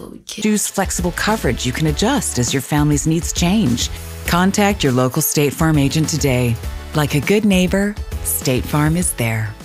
Choose flexible coverage you can adjust as your family's needs change. Contact your local State Farm agent today. Like a good neighbor, State Farm is there.